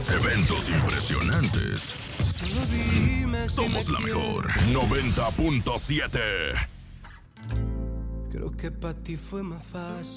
Eventos impresionantes. Somos la mejor. 90.7. Creo que para ti fue más fácil.